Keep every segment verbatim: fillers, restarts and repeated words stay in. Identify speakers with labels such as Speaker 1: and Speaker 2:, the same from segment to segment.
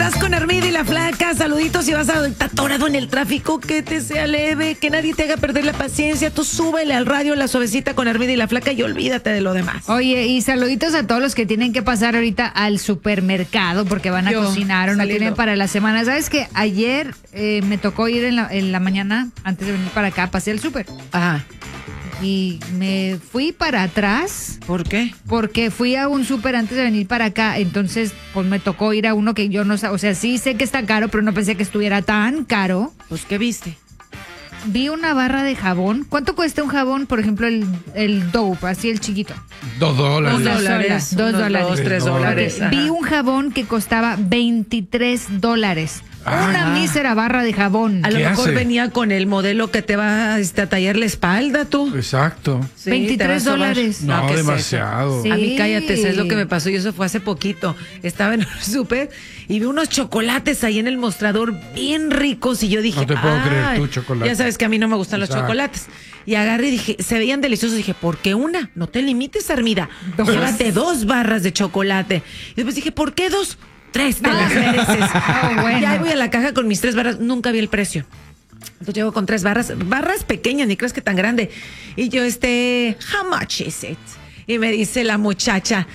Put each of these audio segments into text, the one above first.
Speaker 1: Estás con Armida y la Flaca. Saluditos si vas a estar atorado en el tráfico, que te sea leve, que nadie te haga perder la paciencia. Tú súbele al radio la suavecita con Armida y la Flaca y olvídate de lo demás.
Speaker 2: Oye, y saluditos a todos los que tienen que pasar ahorita al supermercado porque van a
Speaker 1: Yo,
Speaker 2: cocinar o no
Speaker 1: saliendo.
Speaker 2: tienen para la semana. ¿Sabes qué? Ayer eh, me tocó ir en la, en la mañana, antes de venir para acá, pasé al súper.
Speaker 1: Ajá.
Speaker 2: Y me fui para atrás
Speaker 1: ¿Por qué?
Speaker 2: porque fui a un súper antes de venir para acá. Entonces, pues me tocó ir a uno que yo no sé, o sea, sí sé que está caro, pero no pensé que estuviera tan caro.
Speaker 1: Pues, ¿qué viste?
Speaker 2: Vi una barra de jabón. ¿Cuánto cuesta un jabón, por ejemplo, el, el Dove, así el chiquito?
Speaker 3: Dos dólares.
Speaker 1: Dos
Speaker 2: Una
Speaker 1: dólares,
Speaker 2: sola, dos
Speaker 1: unos
Speaker 2: dólares.
Speaker 1: dos, tres
Speaker 3: Ok,
Speaker 1: dólares.
Speaker 2: Vi
Speaker 1: Ajá.
Speaker 2: un jabón que costaba veintitrés dólares.
Speaker 3: Ah.
Speaker 2: Una mísera barra de jabón.
Speaker 1: A lo
Speaker 3: ¿Qué
Speaker 1: mejor
Speaker 3: hace?
Speaker 1: venía con el modelo que te va este, a tallar la espalda, tú.
Speaker 3: Exacto.
Speaker 1: Sí,
Speaker 2: veintitrés
Speaker 1: te va a sobar.
Speaker 2: dólares.
Speaker 3: No,
Speaker 1: ¿qué es eso?
Speaker 3: demasiado.
Speaker 2: Sí.
Speaker 1: A mí cállate, ¿sabes lo que me pasó? Y eso fue hace poquito. Estaba en el súper y vi unos chocolates ahí en el mostrador bien ricos y yo dije,
Speaker 3: No te puedo creer,
Speaker 1: "Ay".
Speaker 3: tú, chocolate.
Speaker 1: Ya sabes que a mí no me gustan
Speaker 3: Exacto.
Speaker 1: los chocolates. Y agarré y dije, se veían deliciosos. Dije, ¿por qué una? No te limites, Armida.
Speaker 2: Dos.
Speaker 1: Llévate dos barras de chocolate. Y después dije, ¿por qué dos? Tres te las mereces.
Speaker 2: Ah, bueno.
Speaker 1: Y ahí voy a la caja con mis tres barras. Nunca vi el precio. Entonces llego con tres barras, barras pequeñas, ni crees que tan grande. Y yo, este, how much is it? Y me dice la muchacha,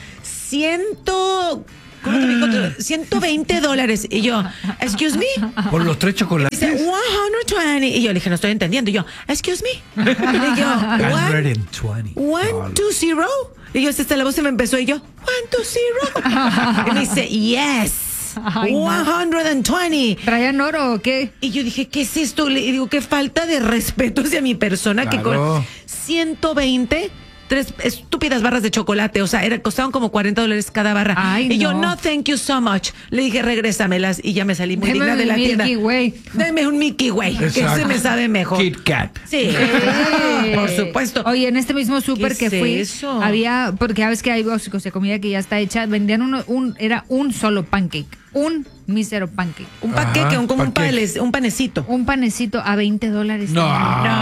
Speaker 1: ciento, ¿cómo te dijo? ciento veinte dólares. Y yo, excuse me.
Speaker 3: Por los tres chocolates.
Speaker 1: Dice, ciento veinte. Y yo le dije, no estoy entendiendo. Y yo, excuse me. Y yo, one,
Speaker 3: veinte.
Speaker 1: one, two, zero. Y yo, hasta la voz se me empezó y yo, one, two, zero. Y me dice, yes,
Speaker 2: Ay, no.
Speaker 1: ciento veinte.
Speaker 2: ¿Traían oro o qué?
Speaker 1: Y yo dije, ¿qué es esto? Le digo, qué falta de respeto hacia mi persona que
Speaker 3: Claro.
Speaker 1: con ciento veinte, tres estúpidas barras de chocolate, o sea, era, costaban como cuarenta dólares cada barra.
Speaker 2: Ay,
Speaker 1: y yo,
Speaker 2: no.
Speaker 1: no, thank you so much. Le dije, regrésamelas y ya me salí muy
Speaker 2: Deme
Speaker 1: digna de la
Speaker 2: mi
Speaker 1: tienda.
Speaker 2: Milky Way.
Speaker 1: Deme un Mickey Way, que
Speaker 3: Exacto.
Speaker 1: se me sabe mejor.
Speaker 3: Kit Kat.
Speaker 1: Sí,
Speaker 2: Eh,
Speaker 1: por supuesto.
Speaker 2: Oye, en este mismo súper
Speaker 1: ¿Qué
Speaker 2: que
Speaker 1: es
Speaker 2: fui,
Speaker 1: eso?
Speaker 2: había, porque sabes que hay básicos de comida que ya está hecha, vendían uno, un, era un solo pancake, un mísero pancake.
Speaker 1: Un paquete,
Speaker 3: Ajá,
Speaker 1: un, como un,
Speaker 3: paquete.
Speaker 1: pales- un panecito.
Speaker 2: Un panecito a veinte dólares.
Speaker 3: No.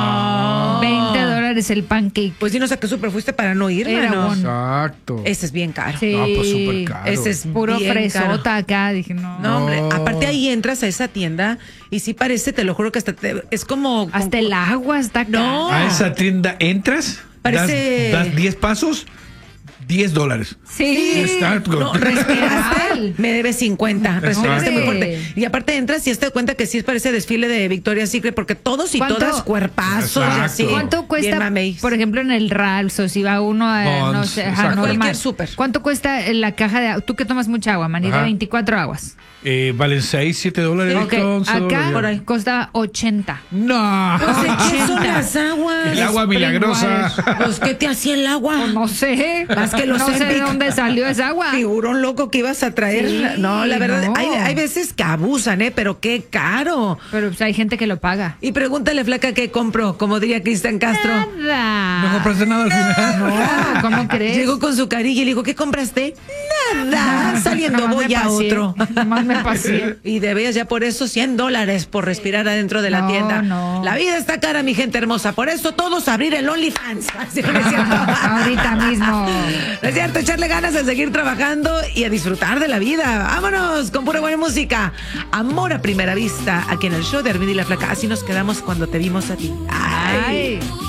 Speaker 1: No.
Speaker 2: veinte dólares el pancake.
Speaker 1: Pues dinos a qué súper fuiste para no ir,
Speaker 2: Era
Speaker 1: mano.
Speaker 2: bueno.
Speaker 3: Exacto.
Speaker 1: Ese es bien caro.
Speaker 2: Sí.
Speaker 3: No, pues súper caro.
Speaker 1: Ese es
Speaker 2: Puro
Speaker 1: bien
Speaker 2: fresota
Speaker 1: caro.
Speaker 2: acá, dije, no.
Speaker 1: No, hombre,
Speaker 3: No.
Speaker 1: aparte ahí entras a esa tienda y sí parece, te lo juro que hasta te- es como...
Speaker 2: Hasta el agua está acá.
Speaker 1: No.
Speaker 3: A esa tienda entras,
Speaker 1: Parece-
Speaker 3: das, das diez pasos, diez dólares.
Speaker 2: Sí.
Speaker 3: Exacto.
Speaker 1: No, respiraste, me debes cincuenta. Respiraste muy
Speaker 2: Hombre.
Speaker 1: fuerte. Y aparte entras y te das cuenta que sí parece desfile de Victoria's Secret porque todos y
Speaker 2: ¿Cuánto?
Speaker 1: todas cuerpazos y
Speaker 3: Exacto.
Speaker 1: así.
Speaker 2: ¿Cuánto
Speaker 1: Bien
Speaker 2: cuesta,
Speaker 1: mameis.
Speaker 2: por ejemplo, en el Ralphs o si va uno a, no
Speaker 3: Bonds,
Speaker 2: sé, ajá,
Speaker 3: exacto.
Speaker 2: normal?
Speaker 1: Cualquier súper.
Speaker 2: ¿Cuánto cuesta en la caja de agua? Tú que tomas mucha agua, manita,
Speaker 3: Ajá.
Speaker 2: veinticuatro aguas.
Speaker 3: Eh, valen seis, siete dólares.
Speaker 2: Ok,
Speaker 3: once
Speaker 2: acá
Speaker 3: dólares.
Speaker 1: por ahí.
Speaker 2: costaba ochenta.
Speaker 3: No.
Speaker 1: Pues, ¿de qué son las aguas?
Speaker 3: El agua
Speaker 2: Spring
Speaker 3: milagrosa.
Speaker 1: Pues, ¿qué te hacía el agua?
Speaker 2: No sé.
Speaker 1: Más que los
Speaker 2: no sé de
Speaker 1: Ozempic.
Speaker 2: dónde salió esa agua.
Speaker 1: Figurón loco que ibas a traer.
Speaker 2: Sí,
Speaker 1: no, la verdad,
Speaker 2: no.
Speaker 1: Hay, hay veces que abusan, ¿eh? Pero qué caro.
Speaker 2: Pero pues, hay gente que lo paga.
Speaker 1: Y pregúntale, Flaca, ¿qué compro? Como diría Cristian Castro.
Speaker 2: Nada.
Speaker 3: No compraste nada al final.
Speaker 2: No, ¿cómo crees?
Speaker 1: Llegó con su carilla y le digo, ¿qué compraste? Nada. Saliendo
Speaker 2: Nomás
Speaker 1: voy
Speaker 2: me
Speaker 1: a
Speaker 2: paseé,
Speaker 1: otro.
Speaker 2: nomás me paseé.
Speaker 1: Y debías ya por eso cien dólares por respirar adentro de la
Speaker 2: No,
Speaker 1: tienda.
Speaker 2: no.
Speaker 1: La vida está cara, mi gente hermosa. Por eso todos abrir el OnlyFans. Así no es cierto.
Speaker 2: Ahorita mismo.
Speaker 1: No es cierto, echarle ganas a seguir trabajando y a disfrutar de la vida. Vámonos con pura buena música. Amor a primera vista, aquí en el show de Armida y la Flaca. Así nos quedamos cuando te vimos a ti. Ay.
Speaker 2: Ay.